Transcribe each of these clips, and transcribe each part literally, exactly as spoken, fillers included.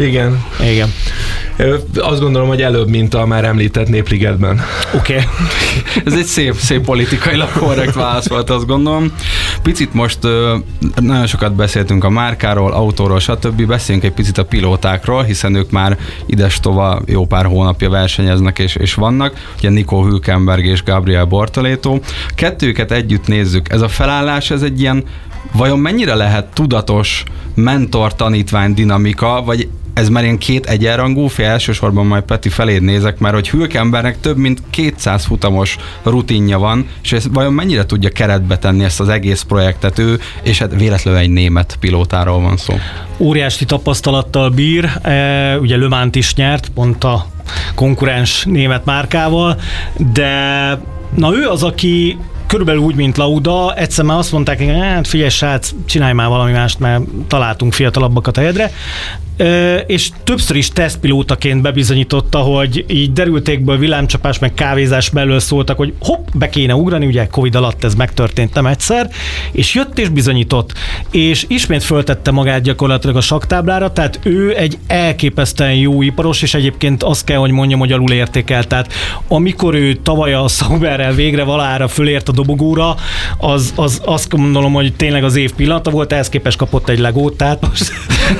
Igen. Igen. Azt gondolom, hogy előbb, mint a már említett Népligetben. Oké. Okay. Ez egy szép, szép politikailag korrekt válasz volt, azt gondolom. Picit most nagyon sokat beszéltünk a márkáról, autóról, stb. Beszéljünk egy picit a pilótákról, hiszen ők már idestova jó pár hónapja versenyeznek és, és vannak. Ugye Nico Hülkenberg és Gabriel Bortoleto. Kettőket együtt nézzük. Ez a felállás, ez egy ilyen, vajon mennyire lehet tudatos mentor-tanítvány dinamika, vagy ez már ilyen két egyenrangú fél, elsősorban majd Peti feléd nézek, mert hogy Hülkenbergnek több mint kétszáz futamos rutinja van, és ez vajon mennyire tudja keretbe tenni ezt az egész projektet ő, és hát véletlenül egy német pilótáról van szó. Óriási tapasztalattal bír, e, ugye Le Mans-t is nyert, pont a konkurens német márkával, de na ő az, aki körülbelül úgy, mint Lauda, egyszer már azt mondták, hogy hát figyelj srác, csinálj már valami mást, mert találtunk fiatalabbakat a helyedre. És többször is tesztpilótaként bebizonyította, hogy így derültékből villámcsapás meg kávézás belől szóltak, hogy hopp, be kéne ugrani, ugye Covid alatt ez megtörtént nem egyszer, és jött és bizonyított. És ismét föltette magát gyakorlatilag a saktáblára, tehát ő egy elképesztően jó iparos, és egyébként azt kell, hogy mondjam, hogy alul értékelt. Tehát amikor ő tavaly a Sauberrel végre valahára fölért a dobogóra, az, az azt gondolom, hogy tényleg az év pillanata volt, ehhez képest kapott egy Legót, tehát most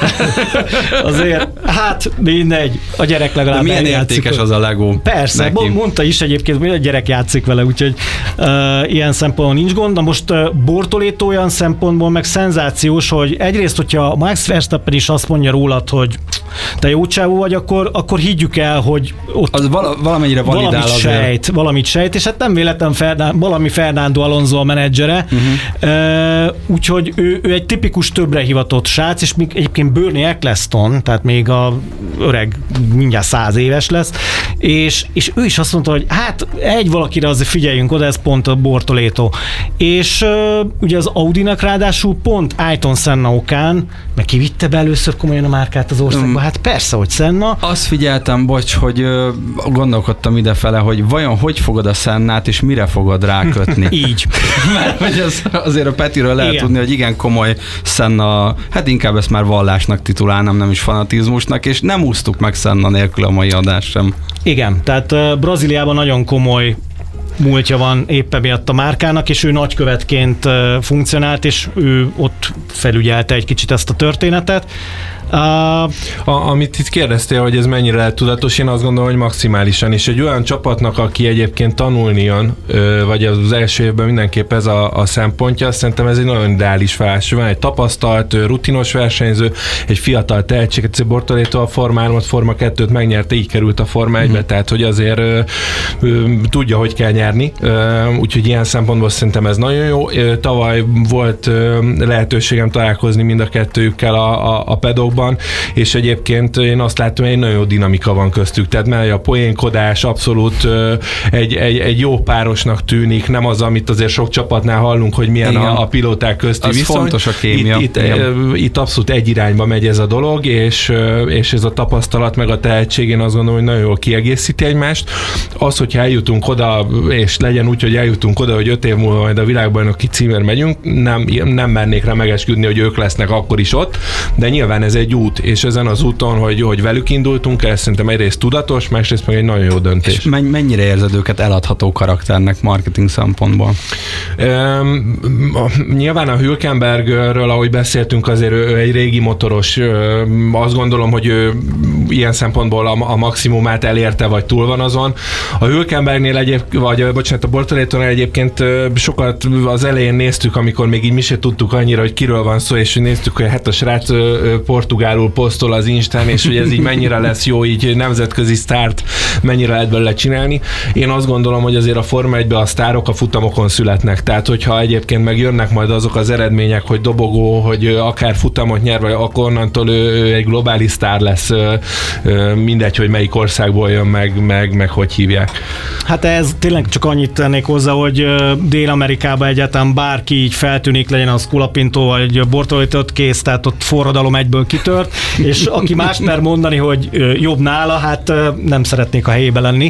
azért, hát mindegy, a gyerek legalább de milyen értékes az a Lego? Persze, neki? Mondta is egyébként, hogy a gyerek játszik vele, úgyhogy uh, ilyen szempontból nincs gond. De most uh, Bortoleto olyan szempontból meg szenzációs, hogy egyrészt, hogyha Max Verstappen is azt mondja rólad, hogy te jó csávó vagy, akkor, akkor higgyük el, hogy ott az vala, valamennyire validál valamit azért. Sejt, valamit sejt, és hát nem véletlen Ferdán, valami Fernando Alonso a menedzsere, uh-huh. uh, úgyhogy ő, ő egy tipikus többre hivatott srác, és még egyébként Bernie Eccleston, tehát még a öreg mindjárt száz éves lesz, és, és ő is azt mondta, hogy hát egy valakire azért figyeljünk oda, ez pont a Bortoleto. És uh, ugye az Audinak ráadásul pont Ayrton Senna okán, meg ki vitte be először komolyan a márkát az országba, mm. hát persze, hogy Senna. Azt figyeltem, bocs, hogy uh, gondolkodtam idefele, hogy vajon hogy fogod a Sennát, és mire fogod rákötni. Így. Mert hogy az, azért a Petiről lehet igen. tudni, hogy igen komoly Senna, hát inkább ezt már vallásnak titulálnám, nem is fanatizmusnak, és nem úsztuk meg Senna nélkül a mai adást sem. Igen, tehát uh, Brazíliában nagyon komoly múltja van éppen miatt a márkának, és ő nagykövetként uh, funkcionált, és ő ott felügyelte egy kicsit ezt a történetet. Uh, a, amit itt kérdeztél, hogy ez mennyire lehet tudatos, én azt gondolom, hogy maximálisan, és egy olyan csapatnak, aki egyébként tanulni jön, vagy az első évben mindenképp ez a, a szempontja, szerintem ez egy nagyon ideális felállás. Van egy tapasztalt, rutinos versenyző, egy fiatal tehetség, egy Bortoleto a Forma hármat, Forma kettőt megnyerte, így került a Forma egybe, mm. tehát hogy azért ö, ö, tudja, hogy kell nyerni, ö, úgyhogy ilyen szempontból szerintem ez nagyon jó. Ö, tavaly volt ö, lehetőségem találkozni mind a kettőjükkel a, a, a pedokban, és egyébként én azt látom, hogy egy nagyon jó dinamika van köztük, tehát mellé a poénkodás abszolút uh, egy, egy, egy jó párosnak tűnik, nem az, amit azért sok csapatnál hallunk, hogy milyen a, a pilóták közti az viszony. Fontos a kémia. Itt, itt, uh, itt abszolút egy irányba megy ez a dolog, és, uh, és ez a tapasztalat meg a tehetség, én azt gondolom, hogy nagyon jól kiegészíti egymást. Az, hogyha eljutunk oda, és legyen úgy, hogy eljutunk oda, hogy öt év múlva majd a világbajnoki címért megyünk, nem, nem mernék rá megesküdni, hogy ők lesznek akkor is ott, de nyilván ez egy út, és ezen az úton, hogy, hogy velük indultunk el, szerintem egyrészt tudatos, másrészt meg egy nagyon jó döntés. És mennyire érzed őket eladható karakternek marketing szempontból? Um, nyilván a Hülkenbergről, ahogy beszéltünk, azért ő, ő egy régi motoros, azt gondolom, hogy ő ilyen szempontból a, a maximumát elérte, vagy túl van azon. A Hülkenbergnél egyébként, vagy bocsánat, a Bortoletónál egyébként sokat az elején néztük, amikor még így mi se tudtuk annyira, hogy kiről van szó, és néztük, hogy hát a srác portugálul posztol az Instán, és hogy ez így mennyire lesz jó, így nemzetközi sztárt mennyire lehet belőle csinálni. Én azt gondolom, hogy azért a Forma egyben a sztárok a futamokon születnek. Tehát, hogyha egyébként meg jönnek majd azok az eredmények, hogy dobogó, hogy akár futamot nyer, vagy akkor onnantól ő, ő egy globális sztár lesz, mindegy, hogy melyik országból jön, meg, meg, meg hogy hívják. Hát ez tényleg csak annyit tennék hozzá, hogy Dél-Amerikában egyáltalán bárki így feltűnik, legyen az Colapinto vagy Bortoletót, kész, tehát ott forradalom egyből kitört, és aki más mer mondani, hogy jobb nála, hát nem szeretnék a helyébe lenni.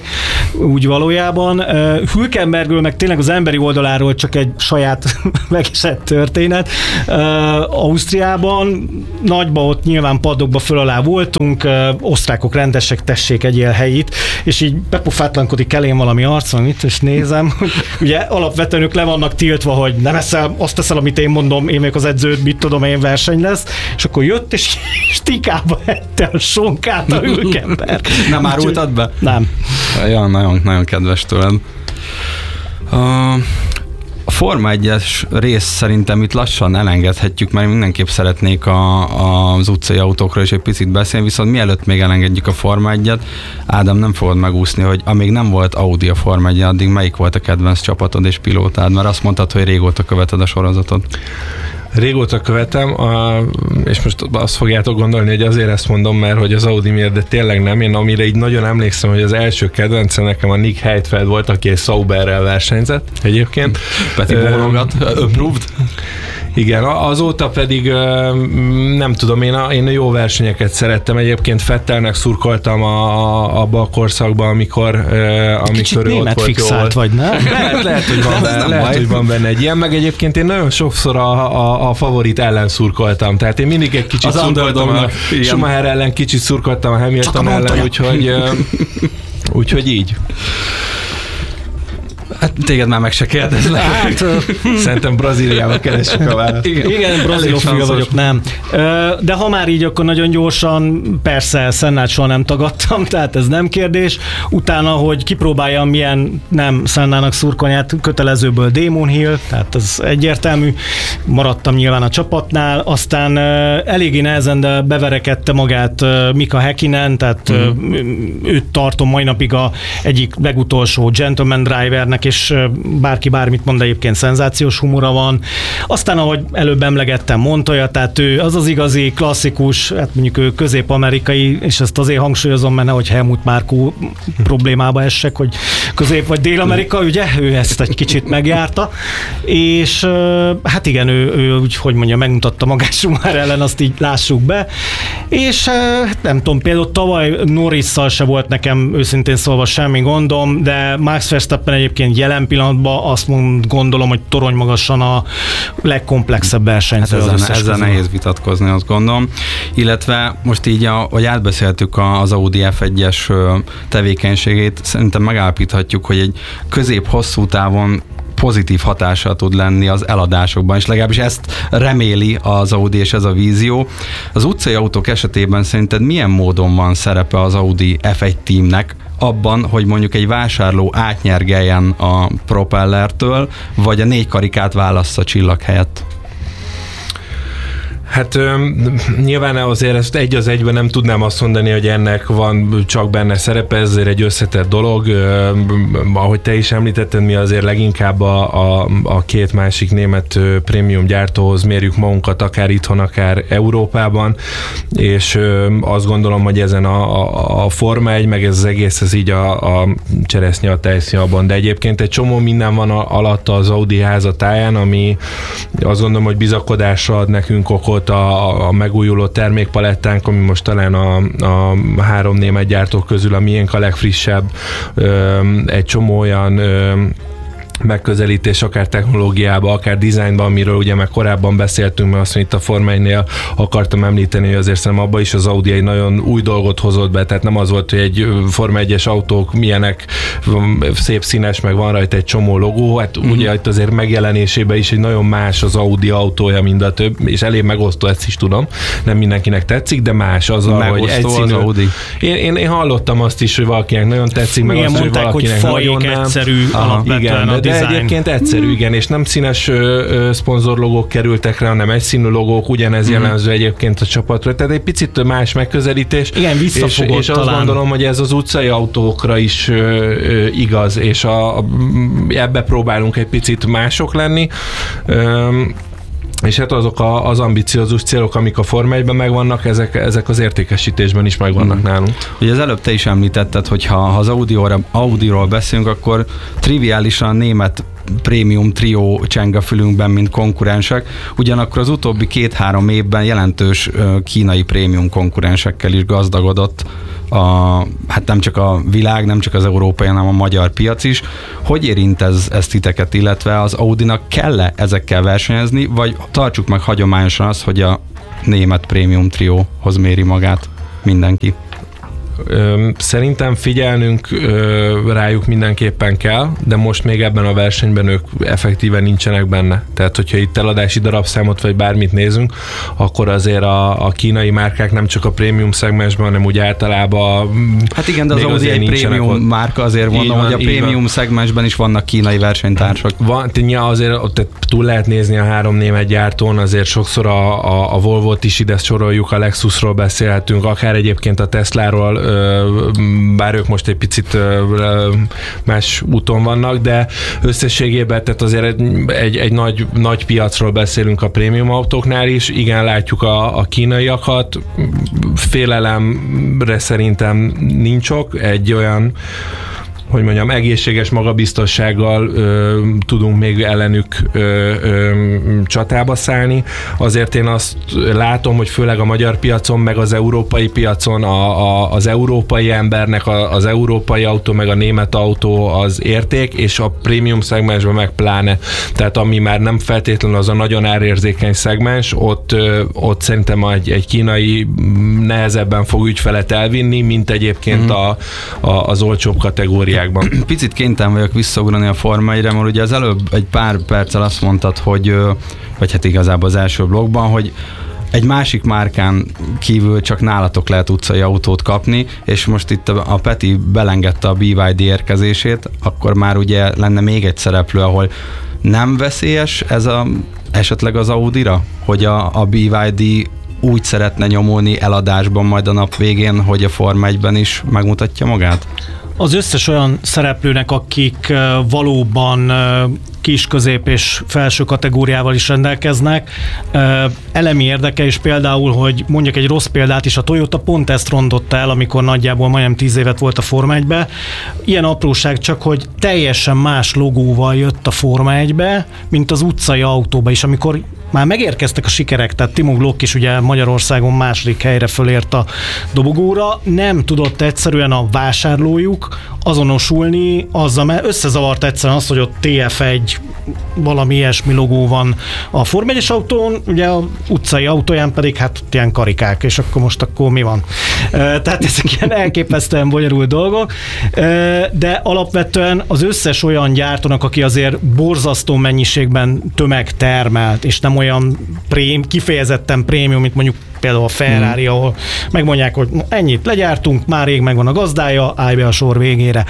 úgy valójában. Hülkenbergről meg tényleg az emberi oldaláról csak egy saját megesett történet. Ausztriában nagyba ott nyilván padokba föl alá voltunk, osztrákok rendesek, tessék egyél helyit, és így bepofátlankodik elém valami arcon, itt és nézem, hogy ugye alapvetően ők le vannak tiltva, hogy nem eszel, azt teszel, amit én mondom, én még az edzőt, mit tudom, én verseny lesz, és akkor jött, és stikába ette a sonkát a Hülkenberg. Nem árultad be? Nem. Ja, nagyon, nagyon kedves tőled. Uh, a Forma egyes rész szerintem itt lassan elengedhetjük, mert mindenképp szeretnék a, a, az utcai autókról is egy picit beszélni, viszont mielőtt még elengedjük a Forma egyet, Ádám, nem fogod megúszni, hogy amíg nem volt Audi a Forma egyen, addig melyik volt a kedvenc csapatod és pilótád, mert azt mondtad, hogy régóta követed a sorozatot. Régóta követem, a, és most azt fogjátok gondolni, hogy azért ezt mondom, mert hogy az Audi miért, de tényleg nem. Én amire így nagyon emlékszem, hogy az első kedvencem nekem a Nick Heidfeld volt, aki egy Sauberrel versenyzett egyébként. Peti bólogat, approved. Igen, azóta pedig nem tudom, én a, én a jó versenyeket szerettem. Egyébként Vettelnek szurkoltam a, a, abba a korszakban, amikor, amikor kicsit ő ott volt fixált jól. vagy, nem? Lehet, lehet, hogy van benne, lehet hogy van benne egy ilyen, meg egyébként én nagyon sokszor a, a, a favorit ellen szurkoltam. Tehát én mindig egy kicsit az szurkoltam a Schumacher ellen, kicsit szurkoltam a Hamilton ellen, úgyhogy, úgyhogy így. Hát téged már meg se kérdezlek. Hát, szerintem Brazíliába keressük a választ. Igen, igen brazilofil vagyok, nem. De ha már így, akkor nagyon gyorsan, persze Sennát soha nem tagadtam, tehát ez nem kérdés. Utána, hogy kipróbáljam, milyen nem Sennának szurkolni, kötelezőből Damon Hill, tehát ez egyértelmű. Maradtam nyilván a csapatnál, aztán eléggé nehezen, de beverekedte magát Mika Häkkinen, tehát mm. őt tartom mai napig a egyik legutolsó gentleman drivernek, és bárki bármit mond, egyébként szenzációs humora van. Aztán, ahogy előbb emlegettem, Montoya, tehát ő az az igazi, klasszikus, hát mondjuk ő közép-amerikai, és ezt azért hangsúlyozom, mert nehogy Helmut Márkó problémába essek, hogy közép- vagy dél-amerika, ugye, ő ezt egy kicsit megjárta, és hát igen, ő, ő úgy, hogy mondja, megmutatta magát Schumacher ellen, azt így lássuk be, és nem tudom, például tavaly Norrisszal se volt nekem őszintén szólva semmi gondom, de Max Verstappen egyébként jelen pillanatban azt mond, gondolom, hogy torony magasan a legkomplexebb versenyző. Hát ezzel, ezzel nehéz vitatkozni, azt gondolom. Illetve most így, ahogy átbeszéltük az Audi ef egyes tevékenységét, szerintem megállapíthatjuk, hogy egy közép-hosszú távon pozitív hatással tud lenni az eladásokban, és legalábbis ezt reméli az Audi, és ez a vízió. Az utcai autók esetében szerinted milyen módon van szerepe az Audi ef egy teamnek abban, hogy mondjuk egy vásárló átnyergeljen a propellertől, vagy a négy karikát válassza csillag helyett? Hát nyilván azért ezt egy az egyben nem tudnám azt mondani, hogy ennek van csak benne szerepe, ez azért egy összetett dolog. Ahogy te is említetted, mi azért leginkább a, a, a két másik német prémium gyártóhoz mérjük magunkat, akár itthon, akár Európában, és azt gondolom, hogy ezen a, a, a Forma egy, meg ez az egész, ez így a, a cseresznye a tejszínabban, de egyébként egy csomó minden van alatta az Audi házatáján, ami azt gondolom, hogy bizakodásra ad nekünk okot. A, a megújuló termékpalettánk, ami most talán a, a három német gyártó közül a miénk a legfrissebb, ö, egy csomó olyan ö, megközelítés, akár technológiába, akár dizájnban, amiről ugye meg korábban beszéltünk, mert azt mondja, itt a Forma egynél akartam említeni, hogy azért szerintem abban is az Audi egy nagyon új dolgot hozott be, tehát nem az volt, hogy egy Forma egyes autók milyenek, szép színes, meg van rajta egy csomó logó, hát mm-hmm. ugye itt azért megjelenésében is egy nagyon más az Audi autója, mint a több, és elég megosztó, ezt is tudom, nem mindenkinek tetszik, de más az, hogy egyszínű. Az Audi. Én, én, én hallottam azt is, hogy valakinek nagyon tetszik, meg azt, mondták, hogy valakinek hogy nagyon nem. egyszerű, alapvetően a de egyébként egyszerű, igen, és nem színes ö, ö, szponzorlogók kerültek rá, hanem egyszínű logók, ugyanez mm. jellemző egyébként a csapatra. Tehát egy picit más megközelítés. Igen, visszafogott és, és talán. azt gondolom, hogy ez az utcai autókra is ö, ö, igaz, és a, a, ebbe próbálunk egy picit mások lenni. Ö, És hát azok a, az ambiciózus célok, amik a Forma egyben megvannak, ezek, ezek az értékesítésben is megvannak mm. nálunk. Ugye az előbb te is említetted, hogy ha az Audiról, Audiról beszélünk, akkor triviálisan német prémium trió cseng a fülünkben, mint konkurensek. Ugyanakkor az utóbbi két-három évben jelentős kínai prémium konkurensekkel is gazdagodott a, hát nem csak a világ, nem csak az európai, hanem a magyar piac is. Hogy érint ez, ez titeket, illetve az Audinak kell-e ezekkel versenyezni, vagy tartsuk meg hagyományosan azt, hogy a német prémium trióhoz méri magát mindenki? Szerintem figyelnünk rájuk mindenképpen kell, de most még ebben a versenyben ők effektíven nincsenek benne. Tehát, hogyha itt eladási darabszámot vagy bármit nézünk, akkor azért a, a kínai márkák nem csak a prémium szegmensben, hanem úgy általában... Hát igen, de az Audi egy prémium ott. Márka, azért mondom, van, hogy a prémium szegmensben is vannak kínai versenytársak. Van, azért ott túl lehet nézni a három német gyártón, azért sokszor a, a, a Volvo-t is ide soroljuk, a Lexusról beszélhetünk, akár egyébként a Tesláról, bár ők most egy picit más úton vannak, de összességében tehát azért egy, egy, egy nagy, nagy piacról beszélünk a prémium autóknál is. Igen, látjuk a, a kínaiakat, félelemre szerintem nincs ok, egy olyan hogy mondjam, egészséges magabiztossággal ö, tudunk még ellenük ö, ö, csatába szállni. Azért én azt látom, hogy főleg a magyar piacon, meg az európai piacon a, a, az európai embernek a, az európai autó, meg a német autó az érték, és a prémium szegmensben meg pláne. Tehát ami már nem feltétlenül az a nagyon árérzékeny szegmens, ott, ö, ott szerintem egy, egy kínai nehezebben fog ügyfelet elvinni, mint egyébként mm. a, a, az olcsóbb kategóriák. Picit kénytelen vagyok visszaugrani a Forma egyre, mert ugye az előbb egy pár perccel azt mondtad, hogy, vagy hát igazából az első blogban, hogy egy másik márkán kívül csak nálatok lehet utcai autót kapni, és most itt a Peti belengedte a bé vé dé érkezését, akkor már ugye lenne még egy szereplő, ahol nem veszélyes ez a, esetleg az Audira, hogy a, a bé vé dé úgy szeretne nyomulni eladásban majd a nap végén, hogy a Forma egyben is megmutatja magát? Az összes olyan szereplőnek, akik valóban kis, közép és felső kategóriával is rendelkeznek. Elemi érdeke is például, hogy mondjak egy rossz példát is, a Toyota pont ezt rontotta el, amikor nagyjából majdnem tíz évet volt a Forma egybe. Ilyen apróság csak, hogy teljesen más logóval jött a Forma egybe, mint az utcai autóba is, amikor már megérkeztek a sikerek, tehát Timo Glock is ugye Magyarországon második helyre fölért a dobogóra, nem tudott egyszerűen a vásárlójuk azonosulni azzal, mert összezavart egyszerűen az, hogy ott té ef egy valami ilyesmi logó van a Forma egyes autón, ugye a utcai autóján pedig hát ilyen karikák, és akkor most akkor mi van? Tehát ezek ilyen elképesztően bonyolult dolgok, de alapvetően az összes olyan gyártónak, aki azért borzasztó mennyiségben tömegtermelt, és nem olyan prém, kifejezetten prémium, mint mondjuk például a Ferrari, hmm. ahol megmondják, hogy ennyit legyártunk, már rég megvan a gazdája, állj be a sor végére.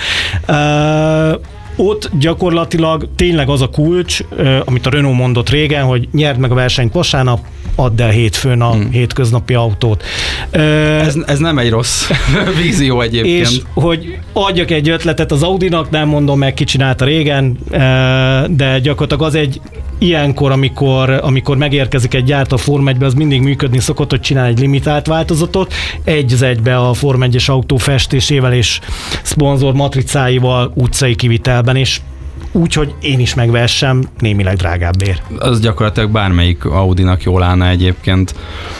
Uh, ott gyakorlatilag tényleg az a kulcs, uh, amit a Renault mondott régen, hogy nyerd meg a versenyt vasárnap, add el hétfőn a hmm. hétköznapi autót. Uh, ez, ez nem egy rossz vízió egyébként. És hogy adjak egy ötletet az Audinak, nem mondom meg, ki csinálta régen, uh, de gyakorlatilag az egy ilyenkor, amikor, amikor megérkezik egy gyártó a Forma egybe, az mindig működni szokott, hogy csinál egy limitált változatot, egy az egybe a Forma egyes autó festésével és szponzor matricáival utcai kivitelben, és úgy, hogy én is megvessem némileg drágábbért. Az gyakorlatilag bármelyik Audinak jól állna egyébként.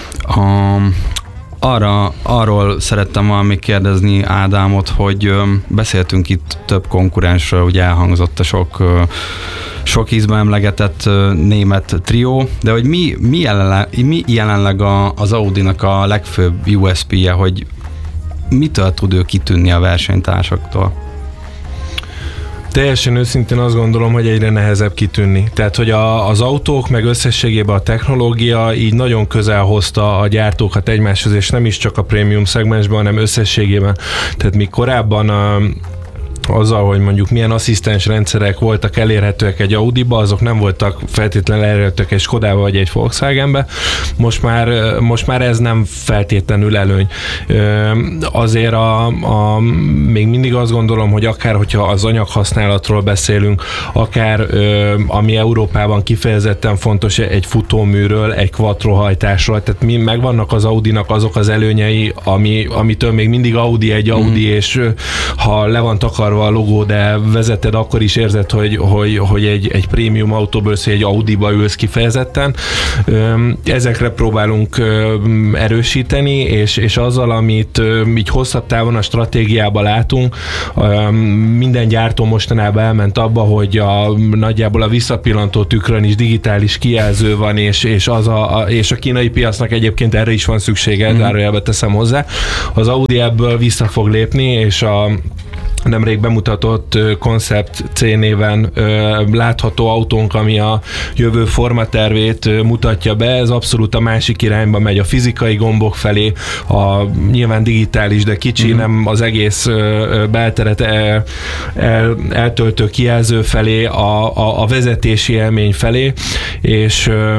Um, arra, arról szerettem valami kérdezni Ádámot, hogy um, beszéltünk itt több konkurensről, ugye elhangzott a sok uh, sok ízben emlegetett uh, német trió, de hogy mi, mi, jelenleg, mi jelenleg a, az Audinak a legfőbb u es pé-je, hogy mitől tud ő kitűnni a versenytársaktól? Teljesen őszintén azt gondolom, hogy egyre nehezebb kitűnni. Tehát, hogy a, az autók, meg összességében a technológia így nagyon közel hozta a gyártókat egymáshoz, és nem is csak a prémium szegmensben, hanem összességében. Tehát mi korábban a azzal, hogy mondjuk milyen asszisztens rendszerek voltak elérhetőek egy Audiba, azok nem voltak feltétlenül elérhetőek egy Skodába vagy egy Volkswagenbe. Most már, most már ez nem feltétlenül előny. Azért a, a, még mindig azt gondolom, hogy akár, hogyha az anyaghasználatról beszélünk, akár ami Európában kifejezetten fontos, egy futóműről, egy quattrohajtásról, tehát mi megvannak az Audinak azok az előnyei, ami, amitől még mindig Audi egy Audi, mm. és ha le van takarva a logó, de vezeted, akkor is érzed, hogy, hogy, hogy egy, egy prémium autóból, egy Audiba ülsz kifejezetten. Ezekre próbálunk erősíteni, és, és azzal, amit így hosszabb távon a stratégiában látunk, minden gyártó mostanában elment abba, hogy a, nagyjából a visszapillantó tükrön is digitális kijelző van, és, és, az a, a, és a kínai piacnak egyébként erre is van szüksége, mm. zárójelbe teszem hozzá. Az Audi ebből vissza fog lépni, és a nemrég bemutatott Concept C néven ö, látható autónk, ami a jövő formatervét ö, mutatja be, ez abszolút a másik irányba megy, a fizikai gombok felé, a nyilván digitális, de kicsi, mm-hmm. nem az egész ö, belteret el, el, eltöltő kijelző felé, a, a, a vezetési élmény felé, és ö,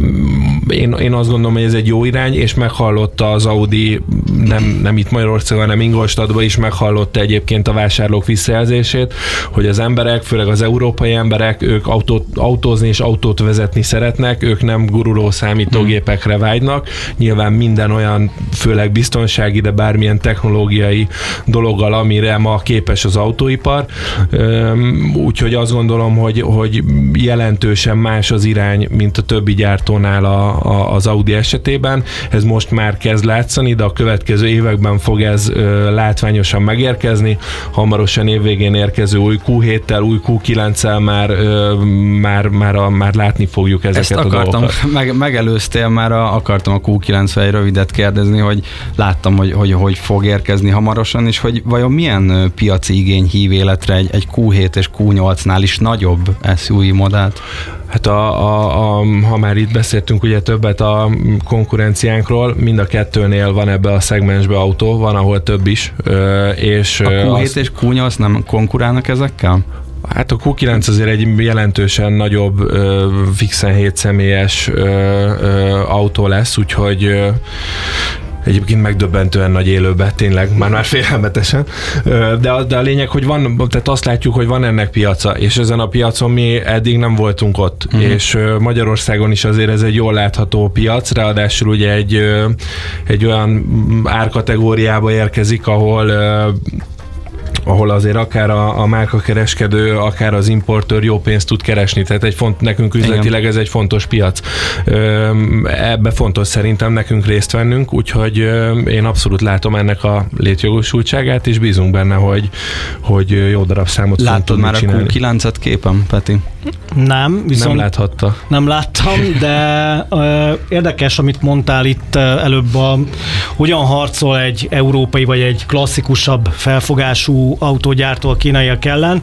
én, én azt gondolom, hogy ez egy jó irány, és meghallotta az Audi, nem, nem itt Magyarországon, hanem Ingolstadtban is meghallotta egyébként a vásárlók visszajelzését, hogy az emberek, főleg az európai emberek, ők autót, autózni és autót vezetni szeretnek, ők nem guruló számítógépekre vágynak. Nyilván minden olyan, főleg biztonsági, de bármilyen technológiai dologgal, amire ma képes az autóipar. Úgyhogy azt gondolom, hogy, hogy jelentősen más az irány, mint a többi gyártónál a, a, az Audi esetében. Ez most már kezd látszani, de a következő években fog ez látványosan megérkezni. Hamarosan évvégén érkező új kú héttel, új kú kilenccel már, már, már, a, már látni fogjuk ezeket Ezt a akartam, dolgokat. Meg, megelőztél már, a, akartam a kú kilencvel egy rövidet kérdezni, hogy láttam, hogy, hogy hogy fog érkezni hamarosan, és hogy vajon milyen piaci igény hív életre egy, egy kú hét és kú nyolcnál is nagyobb es u vé modellt? Hát a, a, a, ha már itt beszéltünk ugye többet a konkurenciánkról, mind a kettőnél van ebbe a szegmensbe autó, van ahol több is. És a kú hét az... és kú nyolc nem konkurálnak ezekkel? Hát a kú kilenc azért egy jelentősen nagyobb, ö, fixen hét személyes ö, ö, autó lesz, úgyhogy ö, egyébként megdöbbentően nagy élőbe, tényleg, már már félelmetesen. De a, de a lényeg, hogy van, tehát azt látjuk, hogy van ennek piaca, és ezen a piacon mi eddig nem voltunk ott. Uh-huh. És Magyarországon is azért ez egy jól látható piac, ráadásul ugye egy, egy olyan árkategóriába érkezik, ahol ahol azért akár a, a márkakereskedő, akár az importőr jó pénzt tud keresni, tehát egy font, nekünk üzletileg ez egy fontos piac. Ebbe fontos szerintem nekünk részt vennünk, úgyhogy én abszolút látom ennek a létjogosultságát, és bízunk benne, hogy, hogy jó darab számot fogunk tudni csinálni. Láttad már a kú kilencet képen, Peti? Nem, viszont... Nem láthatta. Nem láttam, de ö, érdekes, amit mondtál itt előbb, a, hogyan harcol egy európai vagy egy klasszikusabb felfogású autógyártó a kínaiak ellen.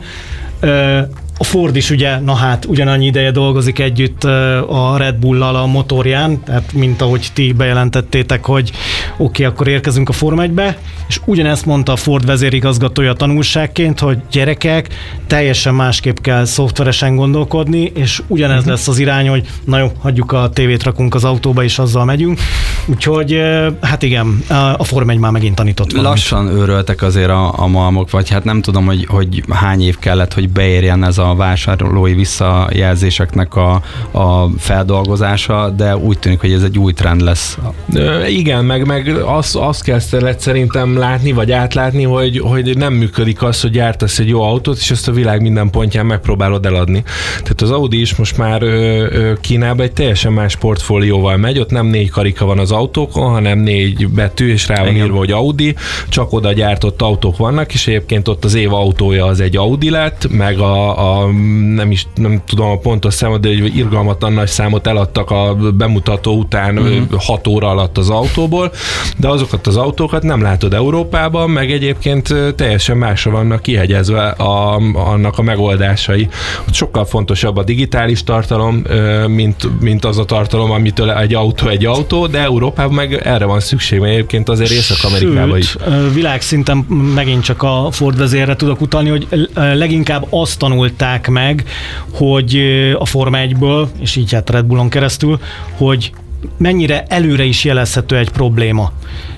Ö, A Ford is ugye, na hát ugyanannyi ideje dolgozik együtt a Red Bull-lal a motorján, tehát mint ahogy ti bejelentettétek, hogy oké, okay, akkor érkezünk a Forma egybe, és ugyanezt mondta a Ford vezérigazgatója tanulságként, hogy gyerekek, teljesen másképp kell szoftveresen gondolkodni, és ugyanez uh-huh. lesz az irány, hogy na jó, hagyjuk a tévét, rakunk az autóba, és azzal megyünk. Úgyhogy hát igen, a Forma egy már megint tanított valamit. Lassan őröltek azért a, a malmok, vagy hát nem tudom, hogy, hogy hány év kellett, hogy beérjen ez a a vásárlói visszajelzéseknek a, a feldolgozása, de úgy tűnik, hogy ez egy új trend lesz. De igen, meg, meg azt, azt kezdte szerintem látni, vagy átlátni, hogy, hogy nem működik az, hogy gyártasz egy jó autót, és ezt a világ minden pontján megpróbálod eladni. Tehát az Audi is most már ö, ö, Kínában egy teljesen más portfólióval megy, ott nem négy karika van az autókon, hanem négy betű, és rá van igen. írva, hogy Audi, csak oda gyártott autók vannak, és egyébként ott az év autója az egy Audi lett, meg a, a nem is nem tudom a pontos számot, de egy irgalmatlan nagy számot eladtak a bemutató után mm-hmm. hat óra alatt az autóból, de azokat az autókat nem látod Európában, meg egyébként teljesen másra vannak kihegyezve a, annak a megoldásai. Sokkal fontosabb a digitális tartalom, mint, mint az a tartalom, amitől egy autó egy autó, de Európában meg erre van szükség, mert egyébként azért Észak-Amerikában is. Világszinten megint csak a Ford vezérre tudok utalni, hogy leginkább azt tanulták meg, hogy a Forma egyből, és így hát Red Bullon keresztül, hogy mennyire előre is jelezhető egy probléma.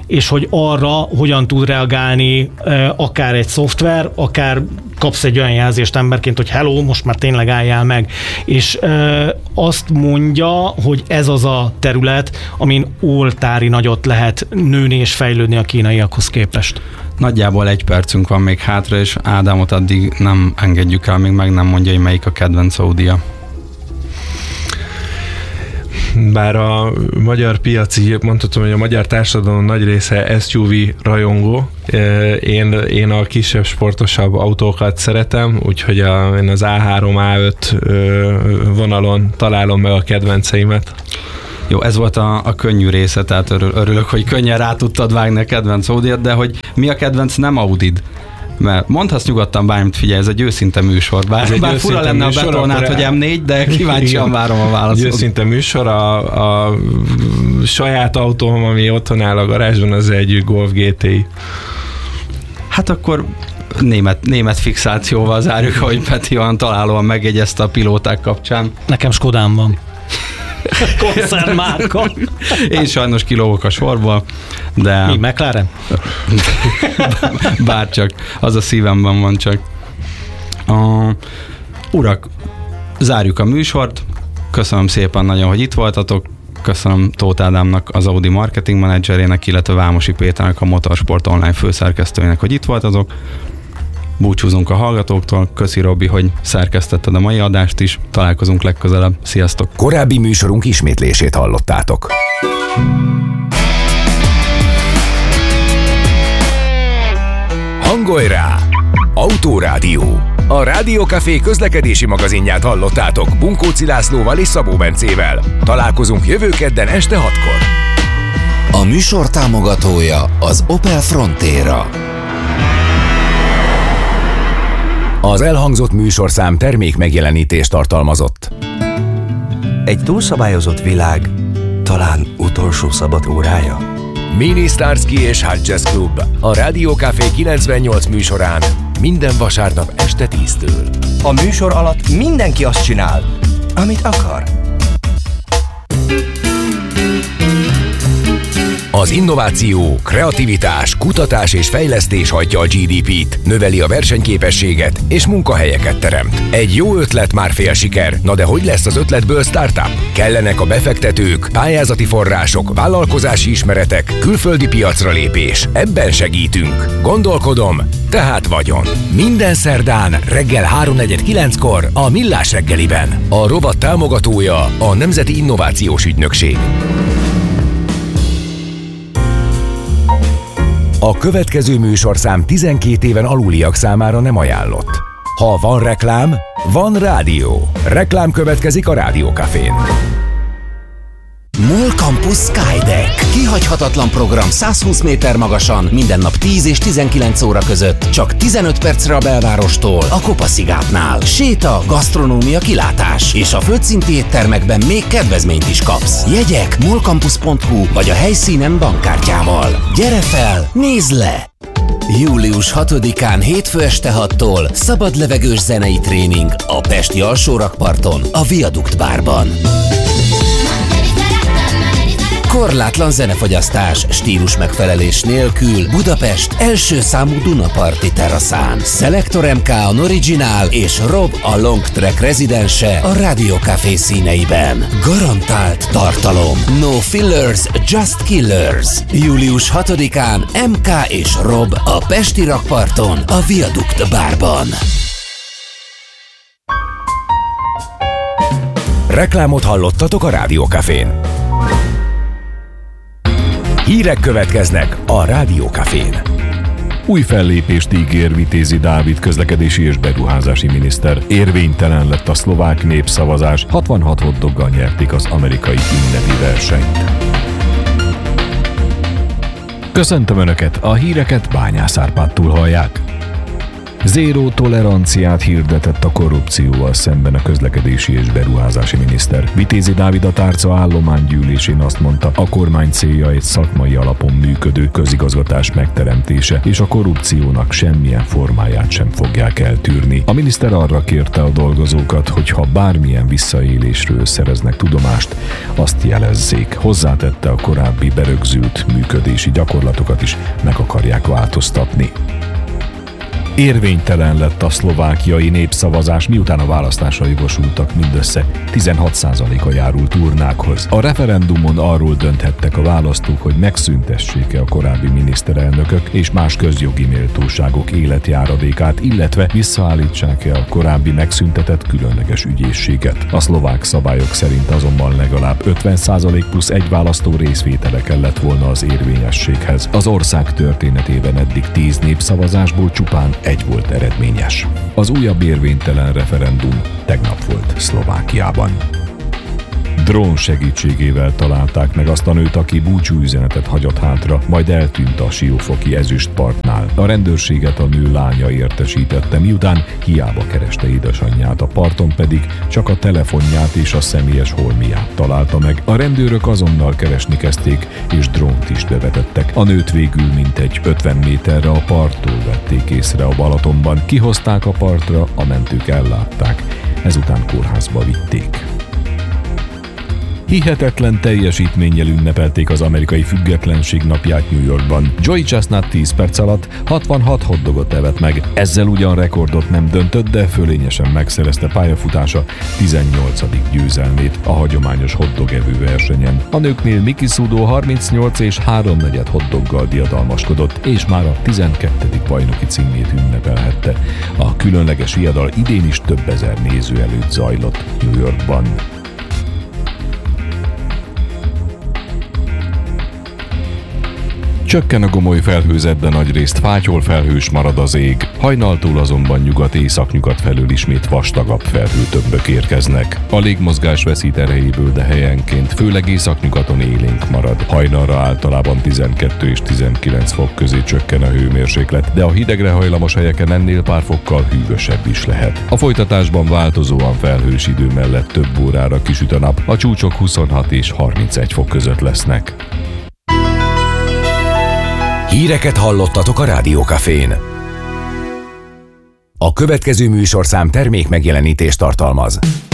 és hogy arra hogyan tud reagálni akár egy szoftver, akár kapsz egy olyan jelzést emberként, hogy hello, most már tényleg álljál meg. És azt mondja, hogy ez az a terület, amin oltári nagyot lehet nőni és fejlődni a kínaiakhoz képest. Nagyjából egy percünk van még hátra, és Ádámot addig nem engedjük el, még meg nem mondja, hogy melyik a kedvenc Audi-ja. Bár a magyar piaci, mondhatom, hogy a magyar társadalom nagy része es u vé rajongó, én, én a kisebb, sportosabb autókat szeretem, úgyhogy a, én az á három, á öt vonalon találom meg a kedvenceimet. Jó, ez volt a, a könnyű része, tehát örül, örülök, hogy könnyen rá tudtad vágni a kedvenc Audi-t, de hogy mi a kedvenc nem Audid? Mert mondhatsz nyugodtan bármit, figyelj, ez egy őszinte műsor. Bár, bár fura lenne a betonát, hogy em négy, de kíváncsian várom a választ. Egy őszinte műsor, a, a saját autóm, ami otthon áll a garázsban, az egy Golf gé té i. Hát akkor német, német fixációval zárjuk, hogy Peti olyan találóan megjegyezte a pilóták kapcsán. Nekem Skodám van. Koncernmárka. Én sajnos kilógok a sorból, de... Mi, McLaren? Bárcsak, az a szívemben van csak. Uh, urak, zárjuk a műsort. Köszönöm szépen nagyon, hogy itt voltatok. Köszönöm Tóth Ádámnak, az Audi marketing menedzserének, illetve Vámosi Péternek, a Motorsport Online főszerkesztőjének, hogy itt voltatok. Búcsúzunk a hallgatóktól. Köszi, Robi, hogy szerkesztetted a mai adást is. Találkozunk legközelebb. Sziasztok! Korábbi műsorunk ismétlését hallottátok. Hangolj rá! Autórádió. A Rádiókafé közlekedési magazinját hallottátok Bunkóci Lászlóval és Szabó Bencével. Találkozunk jövő kedden este hatkor. A műsor támogatója az Opel Frontera. Az elhangzott műsorszám termék megjelenítést tartalmazott. Egy túlszabályozott világ talán utolsó szabad órája? Mini Starsky és Hutchess Club a Rádiókafé kilencvennyolc műsorán minden vasárnap este tíztől. A műsor alatt mindenki azt csinál, amit akar. Az innováció, kreativitás, kutatás és fejlesztés hajtja a gé dé pét, növeli a versenyképességet és munkahelyeket teremt. Egy jó ötlet már fél siker, na de hogy lesz az ötletből startup? Kellenek a befektetők, pályázati források, vállalkozási ismeretek, külföldi piacra lépés. Ebben segítünk. Gondolkodom, tehát vagyon. Minden szerdán reggel háromnegyed kilenckor a Millás reggeliben. A rovat támogatója a Nemzeti Innovációs Ügynökség. A következő műsorszám tizenkét éven aluliak számára nem ajánlott. Ha van reklám, van rádió. Reklám következik a Rádiókafén. MOL Campus Skydeck. Kihagyhatatlan program százhúsz méter magasan, minden nap tíz és tizenkilenc óra között, csak tizenöt percre a belvárostól, a Kopaszigátnál. Séta, gasztronómia, kilátás, és a földszinti éttermekben még kedvezményt is kapsz. Jegyek molcampus pont hu vagy a helyszínen bankkártyával. Gyere fel, nézd le! július hatodikán hétfő este hattól szabad levegős zenei tréning a pesti alsórakparton, a Viadukt bárban. Korlátlan zenefogyasztás, stílus megfelelés nélkül Budapest első számú Dunaparti teraszán. Selector em ká a Original és Rob a Long Track rezidense a Rádiókafé színeiben. Garantált tartalom. No fillers, just killers. július hatodikán em ká és Rob a pesti rakparton, a Viadukt bárban. Reklámot hallottatok a Rádiókafén. Hírek következnek a Rádiókafén. Új fellépést ígér Vitézi Dávid közlekedési és beruházási miniszter. Érvénytelen lett a szlovák népszavazás, hatvanhat hotdoggal nyerték az amerikai ünnepi versenyt. Köszöntöm Önöket, a híreket Bányász Árpádtól hallják. Zéró toleranciát hirdetett a korrupcióval szemben a közlekedési és beruházási miniszter. Vitézi Dávid a tárca állománygyűlésén azt mondta, a kormány célja egy szakmai alapon működő közigazgatás megteremtése, és a korrupciónak semmilyen formáját sem fogják eltűrni. A miniszter arra kérte a dolgozókat, hogy ha bármilyen visszaélésről szereznek tudomást, azt jelezzék. Hozzátette, a korábbi berögzült működési gyakorlatokat is meg akarják változtatni. Érvénytelen lett a szlovákiai népszavazás, miután a választásra jogosultak mindössze tizenhat százaléka járult urnákhoz. A referendumon arról dönthettek a választók, hogy megszüntessék-e a korábbi miniszterelnökök és más közjogi méltóságok életjáradékát, illetve visszaállítsák-e a korábbi megszüntetett különleges ügyészséget. A szlovák szabályok szerint azonban legalább ötven százalék plusz egy választó részvétele kellett volna az érvényességhez. Az ország történetében eddig tíz népszavazásból csupán egy volt eredményes. Az újabb érvénytelen referendum tegnap volt Szlovákiában. Drón segítségével találták meg azt a nőt, aki búcsúüzenetet hagyott hátra, majd eltűnt a Siófoki ezüstpartnál. A rendőrséget a nő lánya értesítette, miután hiába kereste édesanyját, a parton pedig csak a telefonját és a személyes holmiát találta meg. A rendőrök azonnal keresni kezdték, és drónt is bevetettek. A nőt végül mintegy ötven méterre a parttól vették észre a Balatonban. Kihozták a partra, a mentők ellátták, ezután kórházba vitték. Hihetetlen teljesítménnyel ünnepelték az amerikai függetlenség napját New Yorkban. Joey Chestnut tíz perc alatt hatvanhat hotdogot evett meg. Ezzel ugyan rekordot nem döntött, de fölényesen megszerezte pályafutása tizennyolcadik győzelmét a hagyományos hotdog-evő versenyen. A nőknél Miki Sudo harmincnyolc és háromnegyed hotdoggal diadalmaskodott, és már a tizenkettedik bajnoki címét ünnepelhette. A különleges viadal idén is több ezer néző előtt zajlott New Yorkban. Csökken a gomoly felhőzet, de nagyrészt fátyol felhős marad az ég. Hajnaltól azonban nyugat-északnyugat felől ismét vastagabb felhőtömbök érkeznek. A légmozgás veszít erejéből, de helyenként főleg északnyugaton élénk marad. Hajnalra általában tizenkettő és tizenkilenc fok közé csökken a hőmérséklet, de a hidegre hajlamos helyeken ennél pár fokkal hűvösebb is lehet. A folytatásban változóan felhős idő mellett több órára kisüt a nap, a csúcsok huszonhat és harmincegy fok között lesznek. Híreket hallottatok a Rádiókafén. A következő műsorszám termék megjelenítést tartalmaz.